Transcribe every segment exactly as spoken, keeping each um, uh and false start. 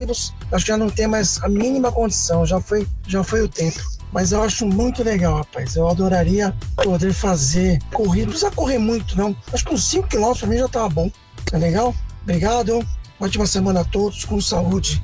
outros, acho que já não tem mais a mínima condição, já foi, já foi o tempo. Mas eu acho muito legal, rapaz. Eu adoraria poder fazer corrida. Não precisa correr muito, não. Acho que uns cinco quilômetros pra mim já tava bom. Tá legal? Obrigado. Ótima semana a todos, com saúde.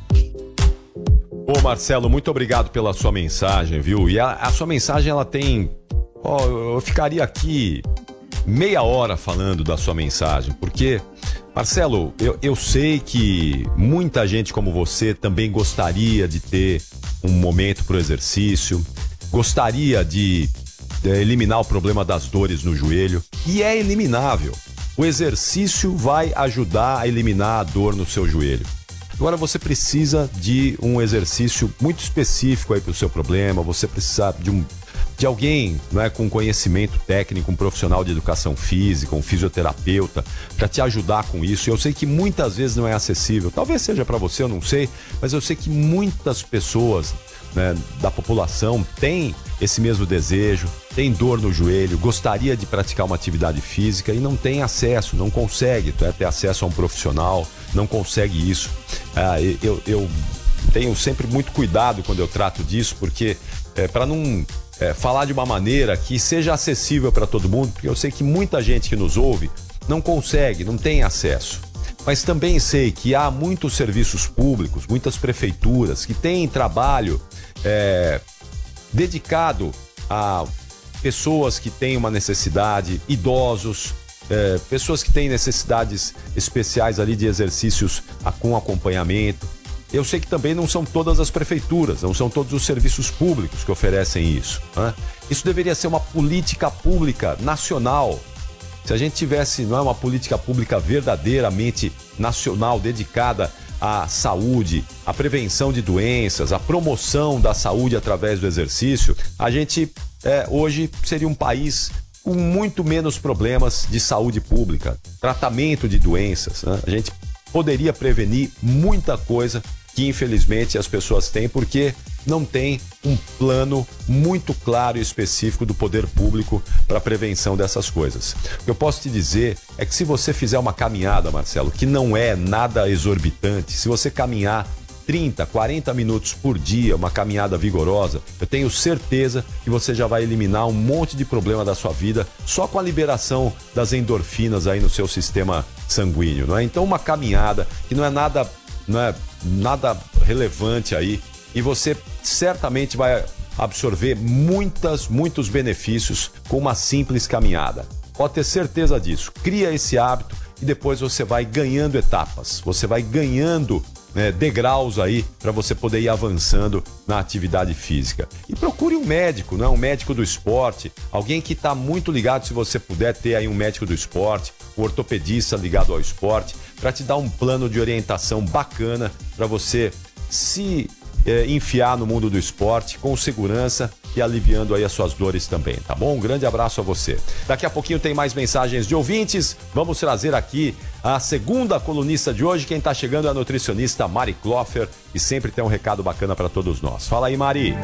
Ô Marcelo, muito obrigado pela sua mensagem, viu? E a, a sua mensagem, ela tem... Ó, eu ficaria aqui meia hora falando da sua mensagem, porque... Marcelo, eu, eu sei que muita gente como você também gostaria de ter um momento para o exercício, gostaria de, de eliminar o problema das dores no joelho, e é eliminável. O exercício vai ajudar a eliminar a dor no seu joelho. Agora você precisa de um exercício muito específico aí para o seu problema, você precisa de um... de alguém, não é, com conhecimento técnico, um profissional de educação física, um fisioterapeuta, para te ajudar com isso. Eu sei que muitas vezes não é acessível, talvez seja para você, eu não sei, mas eu sei que muitas pessoas, né, da população têm esse mesmo desejo, tem dor no joelho, gostaria de praticar uma atividade física e não tem acesso, não consegue, é, ter acesso a um profissional, não consegue isso. Ah, eu, eu tenho sempre muito cuidado quando eu trato disso, porque é, para não... É, falar de uma maneira que seja acessível para todo mundo, porque eu sei que muita gente que nos ouve não consegue, não tem acesso. Mas também sei que há muitos serviços públicos, muitas prefeituras que têm trabalho é, dedicado a pessoas que têm uma necessidade, idosos, é, pessoas que têm necessidades especiais ali de exercícios com acompanhamento. Eu sei que também não são todas as prefeituras, não são todos os serviços públicos que oferecem isso, né? Isso deveria ser uma política pública nacional. Se a gente tivesse, não é, uma política pública verdadeiramente nacional, dedicada à saúde, à prevenção de doenças, à promoção da saúde através do exercício, a gente é, hoje seria um país com muito menos problemas de saúde pública, tratamento de doenças, né? A gente poderia prevenir muita coisa que infelizmente as pessoas têm porque não tem um plano muito claro e específico do poder público para a prevenção dessas coisas. O que eu posso te dizer é que se você fizer uma caminhada, Marcelo, que não é nada exorbitante, se você caminhar trinta, quarenta minutos por dia, uma caminhada vigorosa, eu tenho certeza que você já vai eliminar um monte de problema da sua vida só com a liberação das endorfinas aí no seu sistema sanguíneo, não é? Então uma caminhada que não é nada, não é nada relevante aí e você certamente vai absorver muitas, muitos benefícios com uma simples caminhada. Pode ter certeza disso. Cria esse hábito e depois você vai ganhando etapas, você vai ganhando né, degraus aí para você poder ir avançando na atividade física. E procure um médico, né, um médico do esporte, alguém que está muito ligado, se você puder ter aí um médico do esporte, um ortopedista ligado ao esporte, para te dar um plano de orientação bacana para você se é, enfiar no mundo do esporte com segurança e aliviando aí as suas dores também, tá bom? Um grande abraço a você. Daqui a pouquinho tem mais mensagens de ouvintes. Vamos trazer aqui a segunda colunista de hoje. Quem tá chegando é a nutricionista Mari Kloffer, que sempre tem um recado bacana para todos nós. Fala aí, Mari.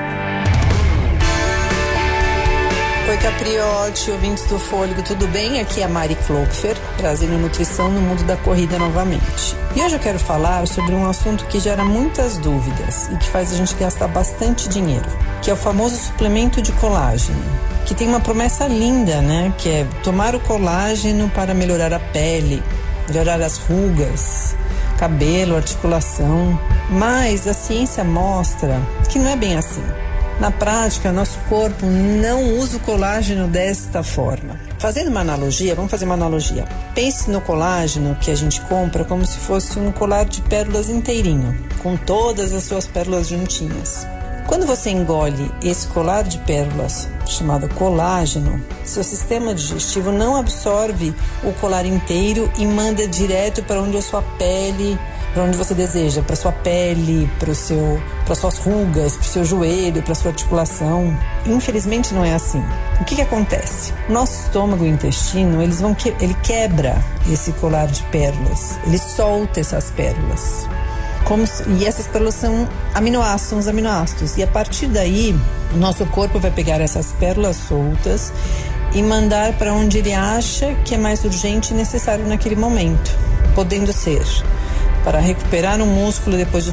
Oi, Capriotti, ouvintes do Fôlego, tudo bem? Aqui é a Mari Klopfer, trazendo nutrição no mundo da corrida novamente. E hoje eu quero falar sobre um assunto que gera muitas dúvidas e que faz a gente gastar bastante dinheiro, que é o famoso suplemento de colágeno, que tem uma promessa linda, né? Que é tomar o colágeno para melhorar a pele, melhorar as rugas, cabelo, articulação. Mas a ciência mostra que não é bem assim. Na prática, nosso corpo não usa o colágeno desta forma. Fazendo uma analogia, vamos fazer uma analogia. Pense no colágeno que a gente compra como se fosse um colar de pérolas inteirinho, com todas as suas pérolas juntinhas. Quando você engole esse colar de pérolas, chamado colágeno, seu sistema digestivo não absorve o colar inteiro e manda direto para onde a sua pele, para onde você deseja, para sua pele, para o seu, para suas rugas, para o seu joelho, para sua articulação. Infelizmente não é assim. O que que acontece? Nosso estômago e intestino, eles vão que, ele quebra esse colar de pérolas, ele solta essas pérolas. Como, e essas pérolas são aminoácidos, são os aminoácidos. E a partir daí, o nosso corpo vai pegar essas pérolas soltas e mandar para onde ele acha que é mais urgente e necessário naquele momento, podendo ser para recuperar um músculo depois do